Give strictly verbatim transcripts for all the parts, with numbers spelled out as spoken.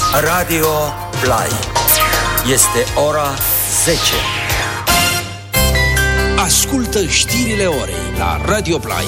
Radio Play. Este ora zece. Ascultă știrile orei la Radio Play.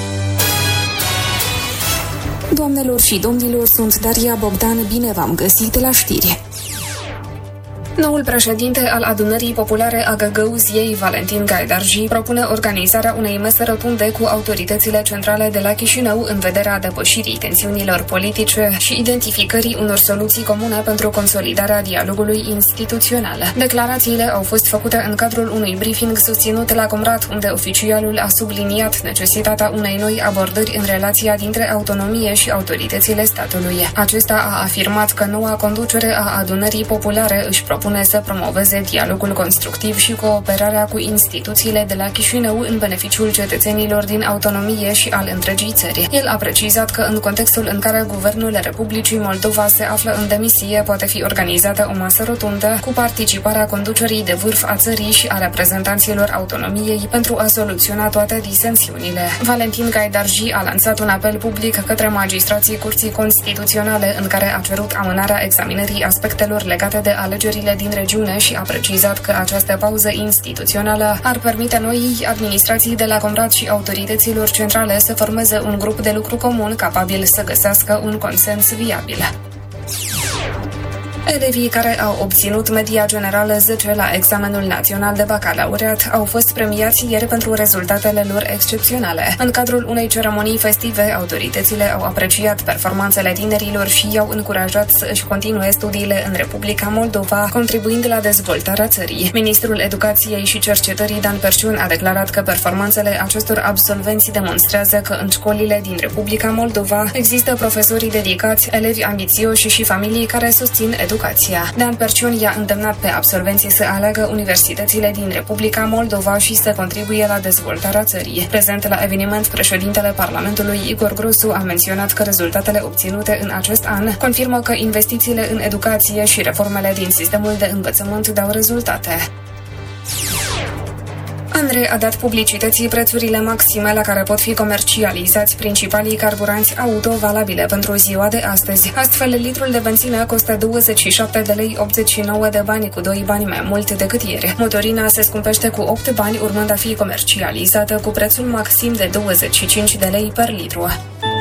Doamnelor și domnilor, sunt Daria Bogdan, bine v-am găsit la știri. Noul președinte al Adunării Populare a Găgăuziei, Valentin Gaidarji, propune organizarea unei mese rotunde cu autoritățile centrale de la Chișinău în vederea depășirii tensiunilor politice și identificării unor soluții comune pentru consolidarea dialogului instituțional. Declarațiile au fost făcute în cadrul unui briefing susținut la Comrat, unde oficialul a subliniat necesitatea unei noi abordări în relația dintre autonomie și autoritățile statului. Acesta a afirmat că noua conducere a Adunării Populare își propune să promoveze dialogul constructiv și cooperarea cu instituțiile de la Chișinău în beneficiul cetățenilor din autonomie și al întregii țări. El a precizat că în contextul în care Guvernul Republicii Moldova se află în demisie, poate fi organizată o masă rotundă cu participarea conducerii de vârf a țării și a reprezentanților autonomiei pentru a soluționa toate disensiunile. Valentin Gaidarji a lansat un apel public către magistrații Curții Constituționale în care a cerut amânarea examinării aspectelor legate de alegerile din regiune și a precizat că această pauză instituțională ar permite noii administrații de la Comrat și autorităților centrale să formeze un grup de lucru comun capabil să găsească un consens viabil. Elevii care au obținut media generală zece la examenul național de bacalaureat au fost premiați ieri pentru rezultatele lor excepționale. În cadrul unei ceremonii festive, autoritățile au apreciat performanțele tinerilor și i-au încurajat să își continue studiile în Republica Moldova, contribuind la dezvoltarea țării. Ministrul Educației și Cercetării Dan Perciun a declarat că performanțele acestor absolvenți demonstrează că în școlile din Republica Moldova există profesori dedicați, elevi ambițioși și familii care susțin educația. Dan Perciun i-a îndemnat pe absolvenții să aleagă universitățile din Republica Moldova și să contribuie la dezvoltarea țării. Prezent la eveniment, președintele Parlamentului Igor Grosu a menționat că rezultatele obținute în acest an confirmă că investițiile în educație și reformele din sistemul de învățământ dau rezultate. ANRE a dat publicității prețurile maxime la care pot fi comercializați principalii carburanți auto valabile pentru ziua de astăzi. Astfel, litrul de benzină costă douăzeci și șapte de lei optzeci și nouă de bani, cu doi bani mai mult decât ieri. Motorina se scumpește cu opt bani, urmând a fi comercializată cu prețul maxim de douăzeci și cinci de lei per litru.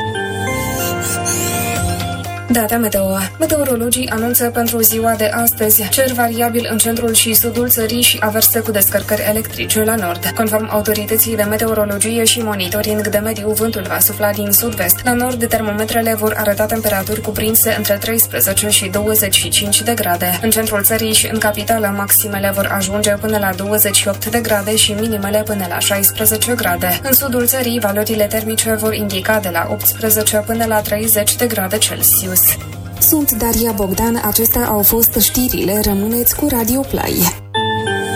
Data meteo. Meteorologii anunță pentru ziua de astăzi cer variabil în centrul și sudul țării și averse cu descărcări electrice la nord. Conform autorității de meteorologie și monitoring de mediu, vântul va sufla din sud-vest. La nord, termometrele vor arăta temperaturi cuprinse între treisprezece și douăzeci și cinci de grade. În centrul țării și în capitală, maximele vor ajunge până la douăzeci și opt de grade și minimele până la șaisprezece grade. În sudul țării, valorile termice vor indica de la optsprezece până la treizeci de grade Celsius. Sunt Daria Bogdan, acestea au fost știrile, rămâneți cu Radio Play.